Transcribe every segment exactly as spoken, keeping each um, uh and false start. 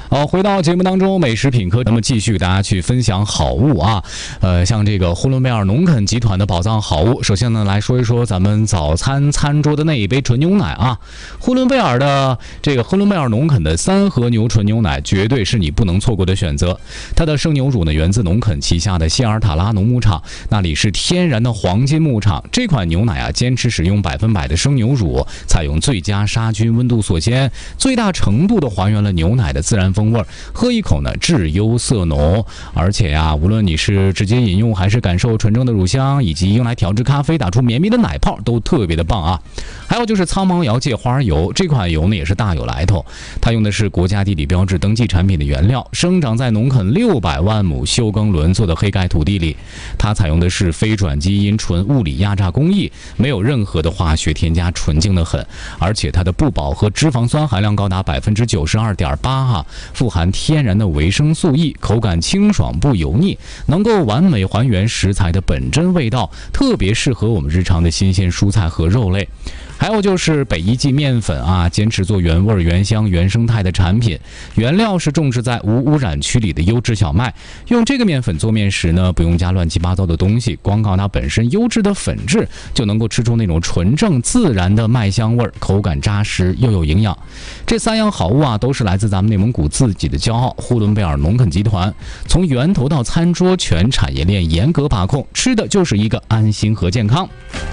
好，回到节目当中，美食品科，咱们继续给大家去分享好物啊。呃，像这个呼伦贝尔农肯集团的宝藏好物，首先呢来说一说咱们早餐餐桌的那一杯纯牛奶啊。呼伦贝尔的这个呼伦贝尔农肯的三和牛纯牛奶，绝对是你不能错过的选择。它的生牛乳呢源自农肯旗下的谢尔塔拉农牧场，那里是天然的黄金牧场。这款牛奶啊，坚持使用百分百的生牛乳，采用最佳杀菌温度锁鲜，最大程度的还原了牛奶的自然风味，喝一口呢质优色浓。而且呀、啊，无论你是直接饮用还是感受纯正的乳香，以及用来调制咖啡打出绵密的奶泡，都特别的棒啊。还有就是苍茫瑶芥花油，这款油呢也是大有来头，它用的是国家地理标志登记产品的原料，生长在农肯六百万亩休耕轮作的黑盖土地里。它采用的是非转基因纯物理压榨工艺，没有任何的化学添加，纯净的很。而且它的不饱和脂肪酸含量高达百分之九十二点八哈，富含天然的维生素 E， 口感清爽不油腻，能够完美还原食材的本真味道，特别适合我们日常的新鲜蔬菜和肉类。还有就是北一记面粉啊，坚持做原味、原香、原生态的产品，原料是种植在无污染区里的优质小麦。用这个面粉做面时呢，不用加乱七八糟的东西，光靠它本身优质的粉质，就能够吃出那种纯正自然的麦香味，口感扎实又有营养。这三样好物啊，都是来自咱们内蒙古自己的骄傲——呼伦贝尔农肯集团。从源头到餐桌，全产业链严格把控，吃的就是一个安心和健康。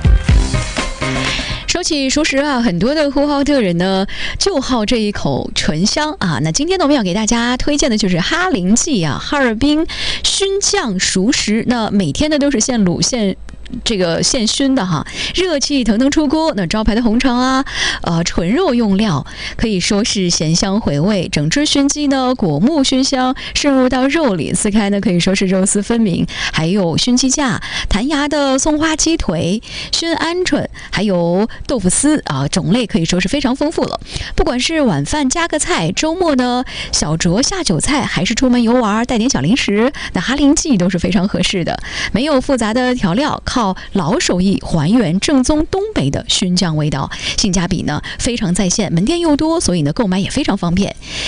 说起熟食啊，很多的呼和浩特人呢就好这一口醇香啊。那今天呢，我们要给大家推荐的就是哈林记啊，哈尔滨熏酱熟食。那每天呢都是现卤现。这个现熏的哈，热气腾腾出锅，那招牌的红肠啊，呃，纯肉用料可以说是咸香回味。整只熏鸡呢，果木熏香渗入到肉里，撕开呢可以说是肉丝分明。还有熏鸡架、弹牙的松花鸡腿、熏鹌鹑，还有豆腐丝啊，种类可以说是非常丰富了。不管是晚饭加个菜，周末呢小酌下酒菜，还是出门游玩带点小零食，那哈林记都是非常合适的。没有复杂的调料，靠老手艺还原正宗东北的熏酱味道，性价比呢非常在线，门店又多，所以呢购买也非常方便。